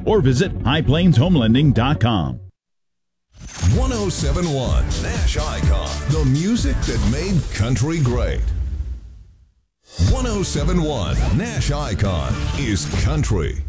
or visit highplainshomelending.com. 1071 Nash Icon, the music that made country great. 1071 Nash Icon is country.